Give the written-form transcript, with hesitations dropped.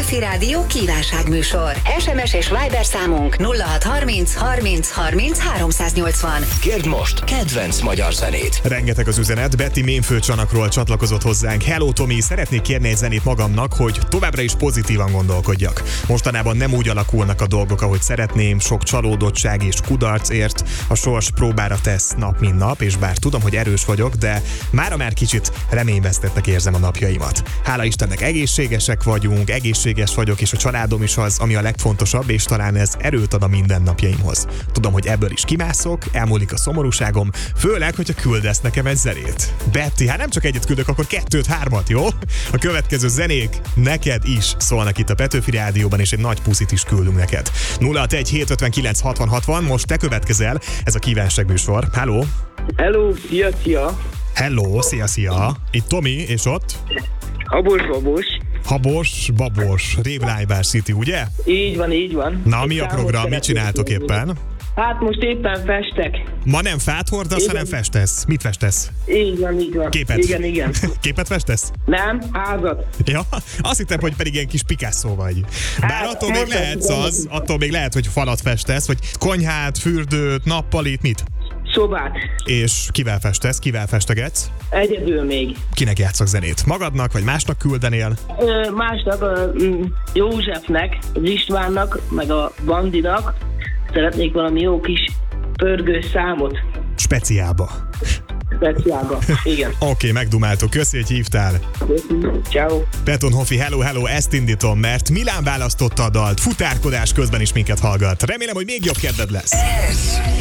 Petőfi Rádió kívánságműsor. SMS és Viber számunk 0630 30 30 380. Kérd most kedvenc magyar zenét. Rengeteg az üzenet, Betty Ménföldcsanakról csatlakozott hozzánk. Hello Tomi, szeretnék kérni egy zenét magamnak, hogy továbbra is pozitívan gondolkodjak. Mostanában nem úgy alakulnak a dolgok, ahogy szeretném, sok csalódottság és kudarc ért, a sors próbára tesz nap mint nap, és bár tudom, hogy erős vagyok, de mára már kicsit reményvesztettnek érzem a napjaimat. Hála Istennek egészségesek vagyunk, egészséges vagyok, és a családom is az, ami a legfontosabb, és talán ez erőt ad a mindennapjaimhoz. Tudom, hogy ebből is kimászok, elmúlik a szomorúságom, főleg, hogyha küldesz nekem egy zenét. Betty, hát nem csak egyet küldök, akkor 2-3, jó? A következő zenék neked is szólnak itt a Petőfi Rádióban, és egy nagy puszit is küldünk neked. 061 759 60 60, most te következel, ez a kívánságműsor. Hello! Hello, szia! Hello, szia! Itt Tomi, és ott? Habos. Babos, Révlájbár City, ugye? Így van. Na, mi a program? Mit csináltok éppen? Hát most éppen festek. Ma nem fát hordasz, hanem festesz. Mit festesz? Így van. Képet? Igen. Képet festesz? Nem, házat. Ja, azt hittem, hogy pedig ilyen kis Picasso vagy. Bár Hát, attól még lehet, hogy falat festesz, vagy konyhát, fürdőt, nappalit, mit? Szobát. És kivel festesz? Kivel festegetsz? Egyedül még. Kinek játszok zenét? Magadnak, vagy másnak küldenél? Másnak, Józsefnek, az Istvánnak, meg a Bandinak szeretnék valami jó kis pörgős számot. Speciálba. Igen. Oké, megdumáltuk. Köszi, hogy hívtál. Ciao. Betonhoffi, hello, ezt indítom, mert Milán választotta a dalt, futárkodás közben is minket hallgat. Remélem, hogy még jobb kedved lesz.